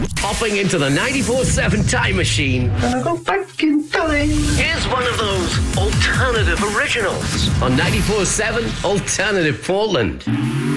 Popping into the 94.7 Time Machine. Gonna go back in time. Here's one of those alternative originals on 94.7 Alternative Portland.